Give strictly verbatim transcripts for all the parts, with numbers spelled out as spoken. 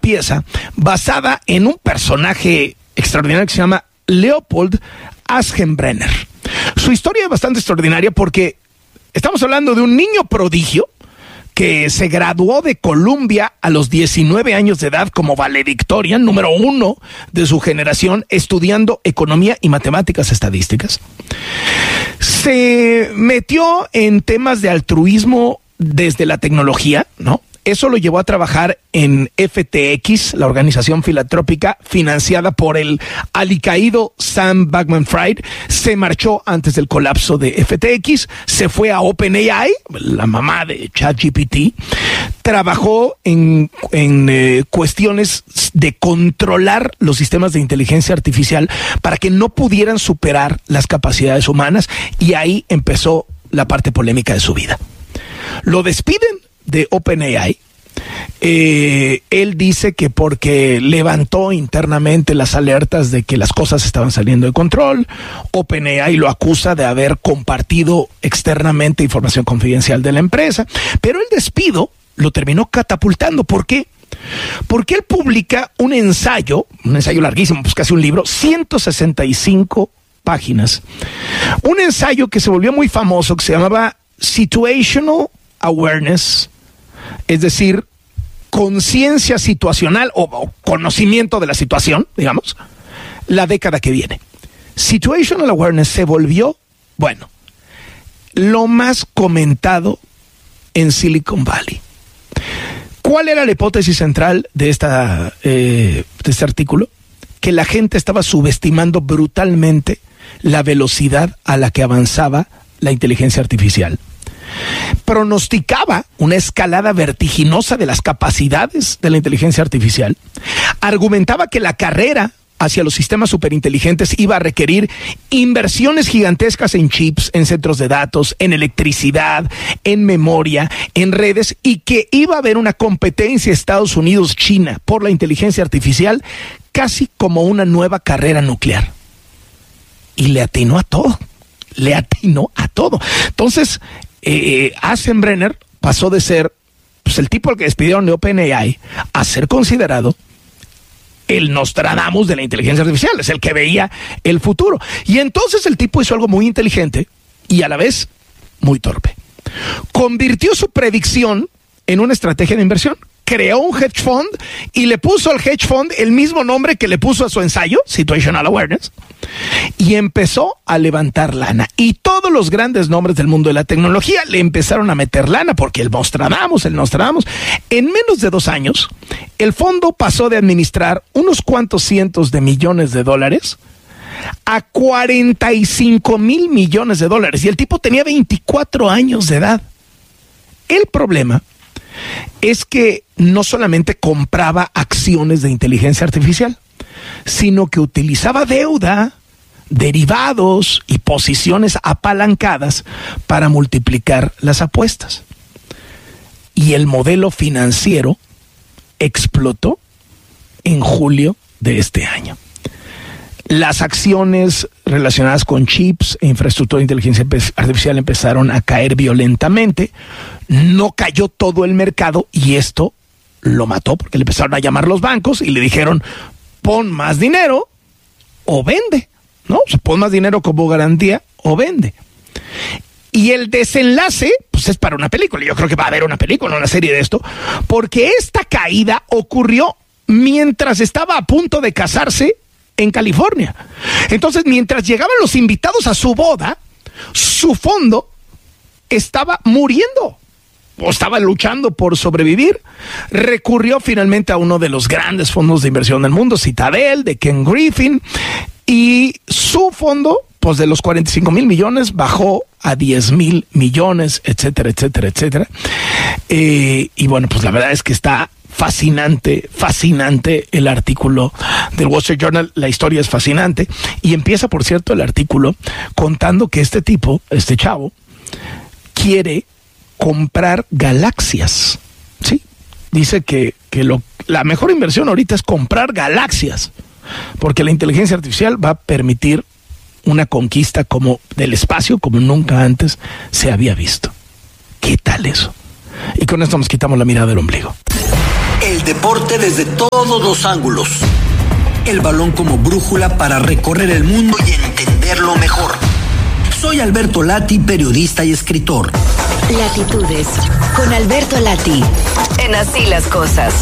pieza basada en un personaje extraordinario que se llama Leopold Aschenbrenner. Su historia es bastante extraordinaria porque estamos hablando de un niño prodigio que se graduó de Columbia a los diecinueve años de edad como valedictorian, número uno de su generación, estudiando economía y matemáticas estadísticas. Se metió en temas de altruismo desde la tecnología, ¿no? Eso lo llevó a trabajar en F T X, la organización filantrópica financiada por el alicaído Sam Bankman-Fried. Se marchó antes del colapso de F T X, se fue a OpenAI, la mamá de ChatGPT. Trabajó en, en eh, cuestiones de controlar los sistemas de inteligencia artificial para que no pudieran superar las capacidades humanas, y ahí empezó la parte polémica de su vida. Lo despiden de OpenAI. Eh, él dice que porque levantó internamente las alertas de que las cosas estaban saliendo de control. OpenAI lo acusa de haber compartido externamente información confidencial de la empresa, pero el despido lo terminó catapultando. ¿Por qué? Porque él publica un ensayo, un ensayo larguísimo, pues casi un libro, ciento sesenta y cinco páginas, un ensayo que se volvió muy famoso, que se llamaba Situational Awareness, es decir, conciencia situacional o, o conocimiento de la situación, digamos, la década que viene. Situational Awareness se volvió, bueno, lo más comentado en Silicon Valley. ¿Cuál era la hipótesis central de, esta, eh, de este artículo? Que la gente estaba subestimando brutalmente la velocidad a la que avanzaba la inteligencia artificial. Pronosticaba una escalada vertiginosa de las capacidades de la inteligencia artificial. Argumentaba que la carrera hacia los sistemas superinteligentes iba a requerir inversiones gigantescas en chips, en centros de datos, en electricidad, en memoria, en redes, y que iba a haber una competencia Estados Unidos-China por la inteligencia artificial, casi como una nueva carrera nuclear. Y le atinó a todo, le atinó a todo. Entonces, eh, Aschenbrenner pasó de ser pues, el tipo al que despidieron de OpenAI a ser considerado el Nostradamus de la inteligencia artificial, es el que veía el futuro. Y entonces el tipo hizo algo muy inteligente y a la vez muy torpe. Convirtió su predicción en una estrategia de inversión. Creó un hedge fund y le puso al hedge fund el mismo nombre que le puso a su ensayo, Situational Awareness, y empezó a levantar lana. Y todos los grandes nombres del mundo de la tecnología le empezaron a meter lana, porque el Nostradamus, el Nostradamus. En menos de dos años, el fondo pasó de administrar unos cuantos cientos de millones de dólares a cuarenta y cinco mil millones de dólares. Y el tipo tenía veinticuatro años de edad. El problema es que no solamente compraba acciones de inteligencia artificial, sino que utilizaba deuda, derivados y posiciones apalancadas para multiplicar las apuestas. Y el modelo financiero explotó en julio de este año. Las acciones relacionadas con chips e infraestructura de inteligencia artificial empezaron a caer violentamente. No cayó todo el mercado y esto lo mató, porque le empezaron a llamar los bancos y le dijeron: pon más dinero o vende, ¿no? O sea, pon más dinero como garantía o vende. Y el desenlace, pues es para una película. Yo creo que va a haber una película, una serie de esto, porque esta caída ocurrió mientras estaba a punto de casarse en California. Entonces, mientras llegaban los invitados a su boda, su fondo estaba muriendo o estaba luchando por sobrevivir. Recurrió finalmente a uno de los grandes fondos de inversión del mundo, Citadel, de Ken Griffin, y su fondo, pues de los cuarenta y cinco mil millones, bajó a diez mil millones, etcétera, etcétera, etcétera. Eh, y bueno, pues la verdad es que está fascinante, fascinante el artículo del Wall Street Journal. La historia es fascinante y empieza, por cierto, el artículo contando que este tipo, este chavo, quiere comprar galaxias, ¿sí? Dice que, que lo, la mejor inversión ahorita es comprar galaxias, porque la inteligencia artificial va a permitir una conquista como del espacio como nunca antes se había visto. ¿Qué tal eso? Y con esto nos quitamos la mirada del ombligo. El El deporte desde todos los ángulos. El balón como brújula para recorrer el mundo y entenderlo mejor. Soy Alberto Lati, periodista y escritor. Latitudes, con Alberto Lati, en Así las Cosas.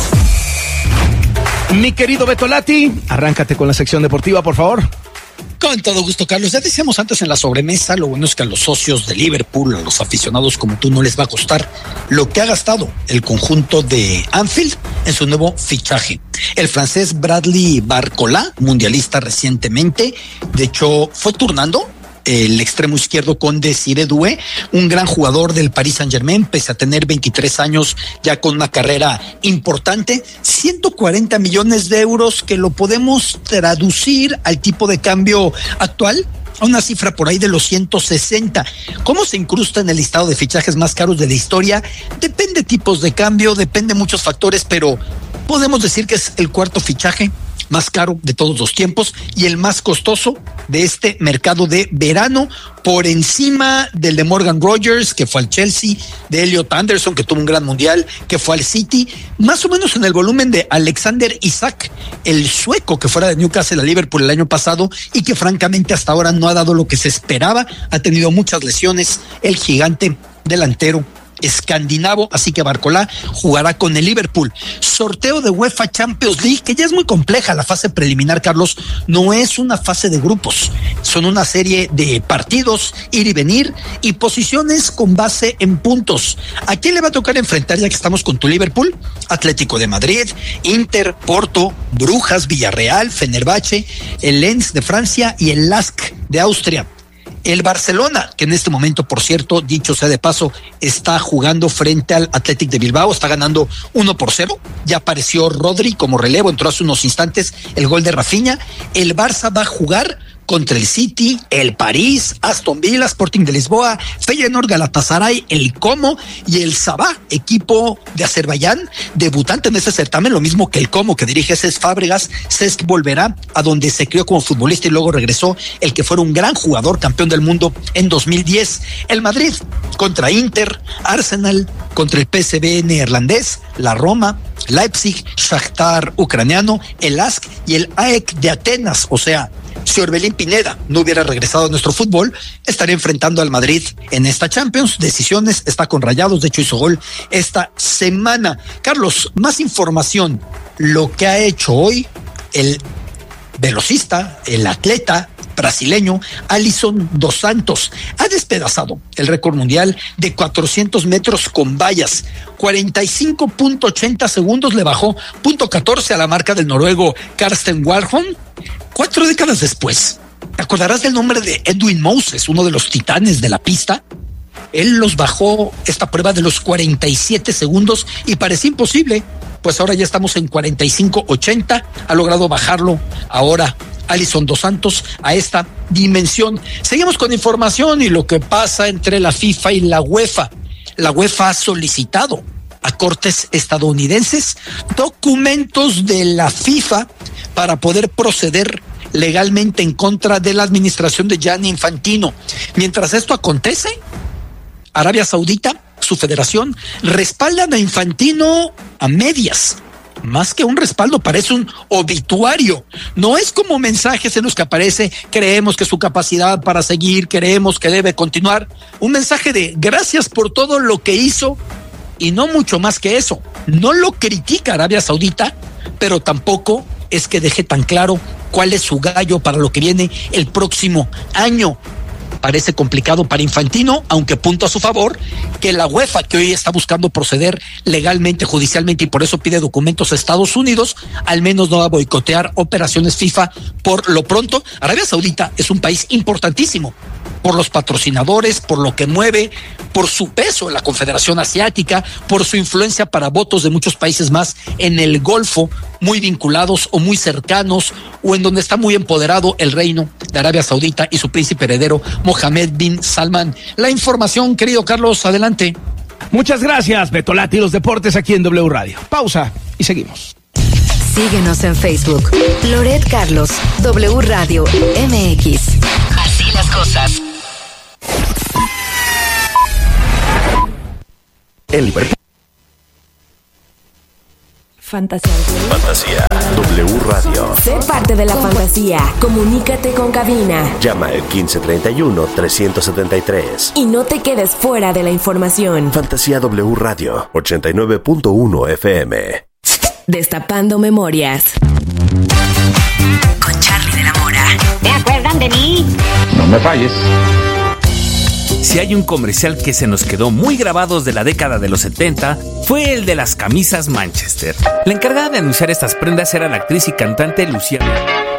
Mi querido Beto Lati, arráncate con la sección deportiva, por favor. Con todo gusto, Carlos. Ya decíamos antes en la sobremesa, lo bueno es que a los socios de Liverpool, a los aficionados como tú, no les va a costar lo que ha gastado el conjunto de Anfield en su nuevo fichaje. El francés Bradley Barcola, mundialista recientemente, de hecho fue turnando el extremo izquierdo con Desiré Doué, un gran jugador del Paris Saint-Germain, pese a tener veintitrés años, ya con una carrera importante, ciento cuarenta millones de euros, que lo podemos traducir al tipo de cambio actual, a una cifra por ahí de los ciento sesenta. ¿Cómo se incrusta en el listado de fichajes más caros de la historia? Depende tipos de cambio, depende muchos factores, pero podemos decir que es el cuarto fichaje más caro de todos los tiempos y el más costoso de este mercado de verano, por encima del de Morgan Rogers, que fue al Chelsea, de Elliot Anderson, que tuvo un gran mundial, que fue al City, más o menos en el volumen de Alexander Isak, el sueco que fuera de Newcastle a Liverpool el año pasado y que francamente hasta ahora no ha dado lo que se esperaba, ha tenido muchas lesiones, el gigante delantero escandinavo, así que Barcola jugará con el Liverpool. Sorteo de UEFA Champions League, que ya es muy compleja la fase preliminar, Carlos, no es una fase de grupos, son una serie de partidos, ir y venir, y posiciones con base en puntos. ¿A quién le va a tocar enfrentar ya que estamos con tu Liverpool? Atlético de Madrid, Inter, Porto, Brujas, Villarreal, Fenerbahce, el Lens de Francia y el Lask de Austria. El Barcelona, que en este momento, por cierto, dicho sea de paso, está jugando frente al Athletic de Bilbao, está ganando uno por cero. Ya apareció Rodri como relevo, entró hace unos instantes el gol de Rafinha. El Barça va a jugar contra el City, el París, Aston Villa, Sporting de Lisboa, Feyenoord, Galatasaray, el Como y el Sabah, equipo de Azerbaiyán, debutante en este certamen, lo mismo que el Como que dirige Cesc Fábregas. Cesc volverá a donde se crió como futbolista y luego regresó el que fuera un gran jugador, campeón del mundo en dos mil diez. El Madrid contra Inter, Arsenal contra el P S V neerlandés, la Roma, Leipzig, Shakhtar ucraniano, el Lask y el A E K de Atenas. O sea, si Orbelín Pineda no hubiera regresado a nuestro fútbol, estaría enfrentando al Madrid en esta Champions. Decisiones, está con Rayados, de hecho hizo gol esta semana. Carlos, más información, lo que ha hecho hoy el velocista, el atleta brasileño Alisson dos Santos, ha despedazado el récord mundial de cuatrocientos metros con vallas. cuarenta y cinco punto ochenta segundos le bajó, punto catorce a la marca del noruego Karsten Warholm. Cuatro décadas después, ¿te acordarás del nombre de Edwin Moses, uno de los titanes de la pista? Él los bajó esta prueba de los cuarenta y siete segundos y parecía imposible, pues ahora ya estamos en cuarenta y cinco ochenta, ha logrado bajarlo ahora Alisson dos Santos a esta dimensión. Seguimos con información y lo que pasa entre la FIFA y la UEFA. La UEFA ha solicitado a cortes estadounidenses documentos de la FIFA para poder proceder legalmente en contra de la administración de Gianni Infantino. Mientras esto acontece, Arabia Saudita, su federación, respaldan a Infantino a medias. Más que un respaldo, parece un obituario. No es como mensajes en los que aparece: creemos que su capacidad para seguir, creemos que debe continuar. Un mensaje de gracias por todo lo que hizo y no mucho más que eso. No lo critica Arabia Saudita, pero tampoco es que deje tan claro cuál es su gallo para lo que viene el próximo año. Parece complicado para Infantino, aunque punto a su favor que la UEFA, que hoy está buscando proceder legalmente, judicialmente, y por eso pide documentos a Estados Unidos, al menos no va a boicotear operaciones FIFA por lo pronto. Arabia Saudita es un país importantísimo por los patrocinadores, por lo que mueve, por su peso en la Confederación Asiática, por su influencia para votos de muchos países más en el Golfo, muy vinculados o muy cercanos, o en donde está muy empoderado el reino de Arabia Saudita y su príncipe heredero Mohammed bin Salman. La información, querido Carlos, adelante. Muchas gracias, Beto Lati, los deportes aquí en W Radio. Pausa y seguimos. Síguenos en Facebook, Loret Carlos, W Radio M X. Así las cosas. En Liverpool. Fantasía. Fantasía W Radio. Sé parte de la fantasía. Comunícate con cabina. Llama al quince treinta y uno, trescientos setenta y tres. Y no te quedes fuera de la información. Fantasía W Radio, ochenta y nueve punto uno F M. Destapando memorias. Con Charlie de la Mora. ¿Se acuerdan de mí? No me falles. Si hay un comercial que se nos quedó muy grabados de la década de los setenta, fue el de las camisas Manchester. La encargada de anunciar estas prendas era la actriz y cantante Luciana.